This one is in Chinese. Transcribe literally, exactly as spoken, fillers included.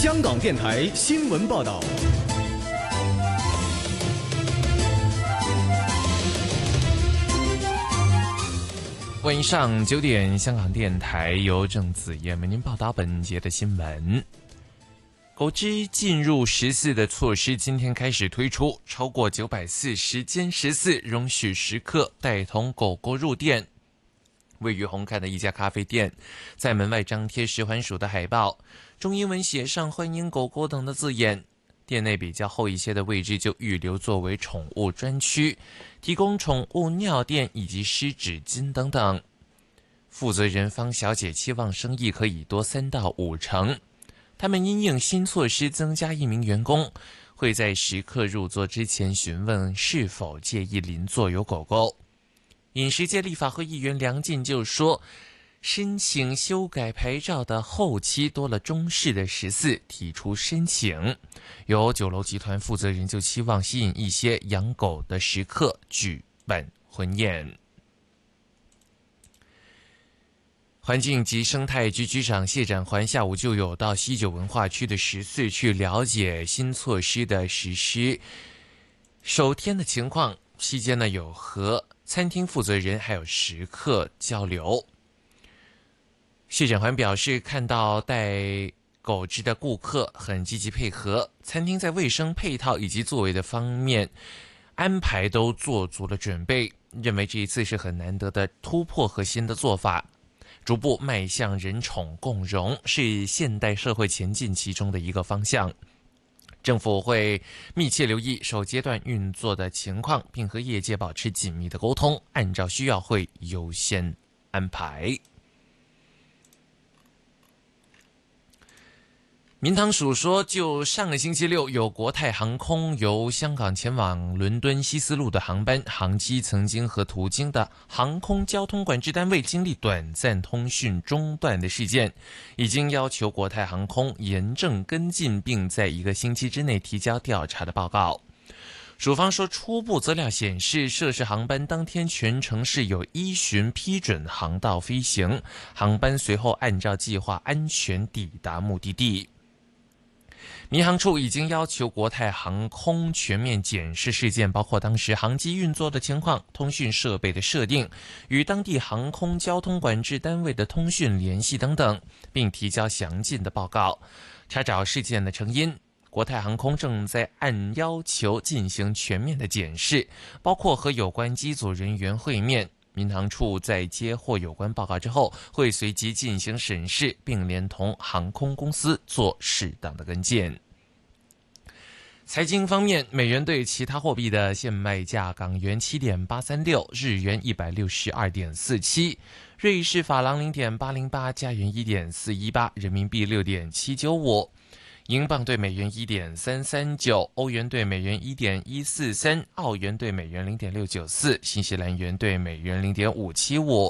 香港电台新闻报道。 晚上九点，香港电台由郑子燕为您报道本节的新闻。狗只进入食肆的措施今天开始推出，超过九百四十间食肆容许食客带同狗狗入店。位于红磡的一家咖啡店，在门外张贴食环署的海报，中英文写上欢迎狗狗等的字眼。店内比较后一些的位置就预留作为宠物专区，提供宠物尿垫以及湿纸巾等等。负责人方小姐期望生意可以多三到五成。他们因应新措施增加一名员工，会在食客入座之前询问是否介意邻座有狗狗。饮食界立法会议员梁进就说，申请修改牌照的后期多了中式的食肆提出申请，有酒楼集团负责人就期望吸引一些养狗的食客举办婚宴。环境及生态局局长谢展寰下午就有到西九文化区的食肆去了解新措施的实施首天的情况，期间呢有和餐厅负责人还有食客交流。谢展寰表示，看到带狗只的顾客很积极配合，餐厅在卫生配套以及座位的方面安排都做足了准备，认为这一次是很难得的突破和新的做法，逐步迈向人宠共融，是现代社会前进其中的一个方向。政府会密切留意首阶段运作的情况，并和业界保持紧密的沟通，按照需要会优先安排。民航署说，就上个星期六有国泰航空由香港前往伦敦希斯路的航班，航机曾经和途经的航空交通管制单位经历短暂通讯中断的事件，已经要求国泰航空严正跟进，并在一个星期之内提交调查的报告。署方说，初步资料显示，涉事航班当天全程是有依循批准航道飞行，航班随后按照计划安全抵达目的地。民航处已经要求国泰航空全面检视事件，包括当时航机运作的情况、通讯设备的设定、与当地航空交通管制单位的通讯联系等等，并提交详尽的报告，查找事件的成因。国泰航空正在按要求进行全面的检视，包括和有关机组人员会面。民航处在接获有关报告之后，会随即进行审视，并连同航空公司做适当的跟进。财经方面，美元对其他货币的现卖价：港元 七点八三六， 日元 一百六十二点四七， 瑞士法郎 零点八零八， 加元 一点四一八， 人民币 六点七九五，英镑对美元 一点三三九， 欧元对美元 一点一四三， 澳元对美元 零点六九四， 新西兰元对美元 零点五七五。